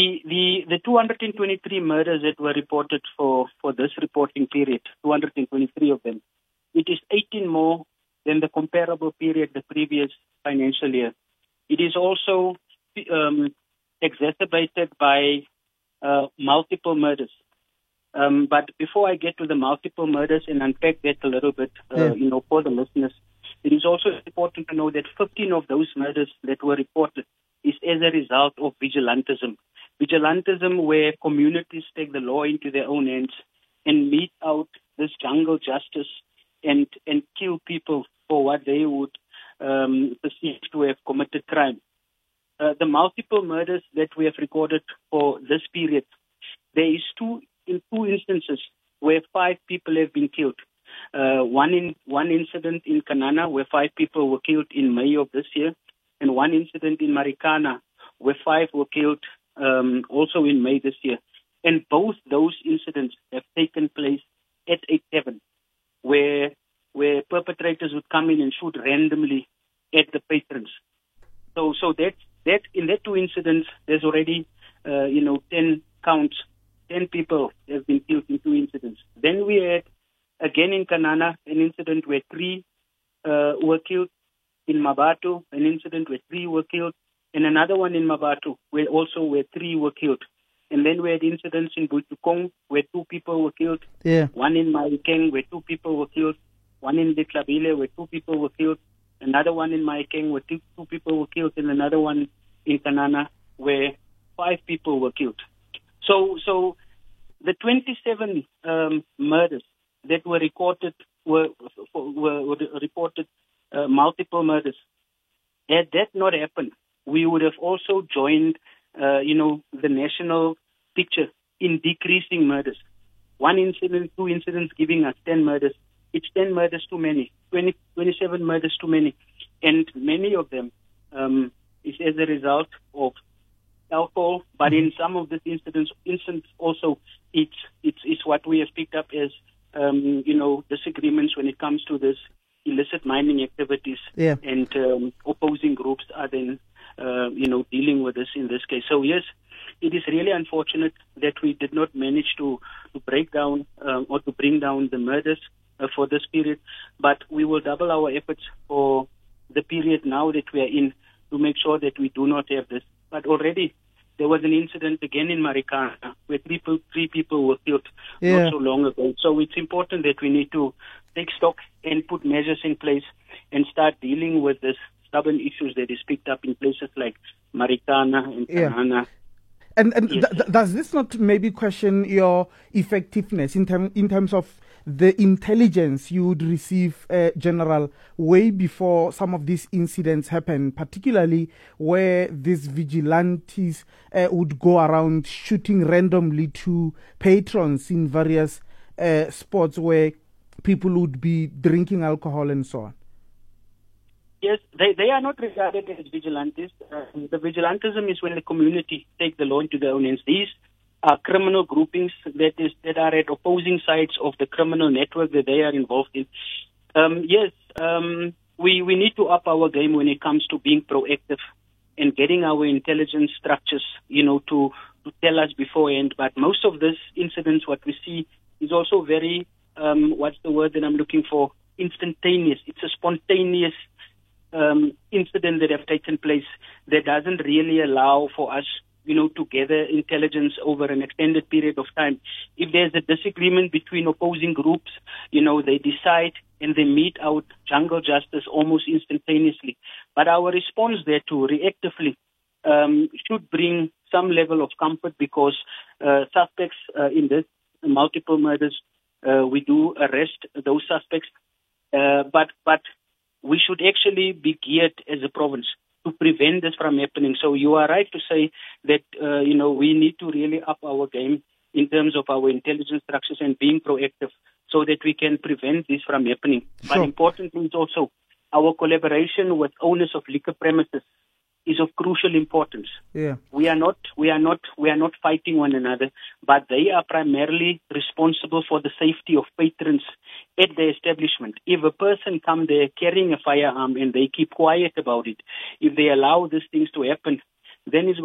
The 223 murders that were reported for this reporting period, 223 of them, it is 18 more than the comparable period the previous financial year. It is also exacerbated by multiple murders. But before I get to the multiple murders and unpack that a little bit, for the listeners, it is also important to know that 15 of those murders that were reported is as a result of vigilantism. Vigilantism, where communities take the law into their own hands and mete out this jungle justice and kill people for what they would perceive to have committed crime. The multiple murders that we have recorded for this period, there is two instances where 5 people have been killed. One incident in Kanana where 5 people were killed in May of this year, and one incident in Marikana where 5 were killed also in May this year. And both those incidents have taken place at 8/7, where perpetrators would come in and shoot randomly at the patrons. So that in that 2 incidents, there's already 10 counts. 10 people have been killed in 2 incidents. Then we had, again in Kanana, an incident where 3 were killed. In Mabatu, an incident where 3 were killed. And another one in Mabatu, where 3 were killed. And then we had incidents in Butukong, where 2 people were killed. Yeah. One in Maikeng, where 2 people were killed. One in Ditlabile, where 2 people were killed. Another one in Maikeng, where 2 people were killed. And another one in Kanana, where 5 people were killed. So the 27 murders that were recorded were reported multiple murders. Had that not happened, we would have also joined, the national picture in decreasing murders. 1 incident, 2 incidents giving us 10 murders. It's 10 murders too many, 27 murders too many. And many of them is as a result of alcohol, but in some of these incidents also, it's what we have picked up as, disagreements when it comes to this illicit mining activities, and opposing groups are then, dealing with this in this case. So yes, it is really unfortunate that we did not manage to break down or to bring down the murders for this period, but we will double our efforts for the period now that we are in to make sure that we do not have this. But already there was an incident again in Marikana where 3 people were killed not so long ago. So it's important that we need to take stock and put measures in place and start dealing with this stubborn issues that is picked up in places like Marikana and Kanana. And does this not maybe question your effectiveness in terms of the intelligence you would receive, General, way before some of these incidents happen, particularly where these vigilantes would go around shooting randomly to patrons in various spots where people would be drinking alcohol and so on? Yes, they are not regarded as vigilantes. The vigilantism is when the community take the law into their own hands. These are criminal groupings that are at opposing sides of the criminal network that they are involved in. We need to up our game when it comes to being proactive and getting our intelligence structures, to tell us beforehand. But most of these incidents, what we see is also very, what's the word that I'm looking for? Instantaneous. It's a spontaneous incident that have taken place that doesn't really allow for us, to gather intelligence over an extended period of time. If there's a disagreement between opposing groups, they decide and they mete out jungle justice almost instantaneously. But our response there to reactively should bring some level of comfort because suspects in this multiple murders, we do arrest those suspects. But we should actually be geared as a province to prevent this from happening. So you are right to say that, we need to really up our game in terms of our intelligence structures and being proactive so that we can prevent this from happening. Sure. But importantly is also our collaboration with owners of liquor premises is of crucial importance. Yeah. We are not fighting one another, but they are primarily responsible for the safety of patrons at the establishment. If a person come there carrying a firearm and they keep quiet about it, if they allow these things to happen, then it's